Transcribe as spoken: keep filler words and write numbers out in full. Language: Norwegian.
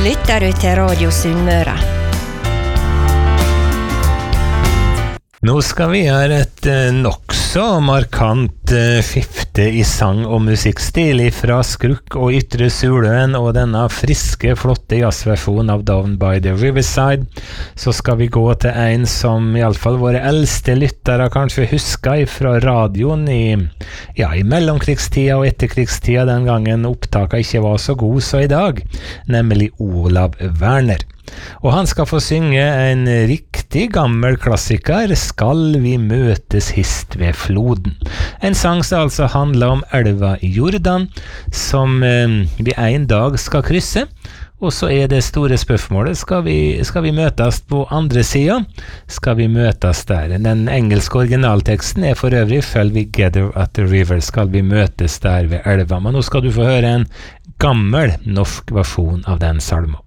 lytter du til Radio Sunnmøre. Nå skal vi gjøre et eh, nokså markant eh, skifte i sang- og musikkstil fra Skrukk og Ytre Suløen og denne friske, flotte jazzversjonen av Down by the Riverside. Så skal vi gå til en som i alle fall våre eldste lyttere kanskje husker fra radioen i, ja, i mellomkrigstida og etterkrigstida, den gangen opptaket ikke var så god så i dag, nemlig Olav Werner. Og han skal få synge en riktig gammel klassiker, Skal vi møtes hist ved floden. En sang som altså handler om elva Jordan, som eh, vi en dag skal krysse. Og så er det store spørsmålet, skal vi, skal vi møtes på andre siden? Skal vi møtes der? Den engelske originalteksten er for øvrig Shall we gather at the river? Skal vi møtes der ved elva? Men nå skal du få høre en gammel norsk versjon av den salmen.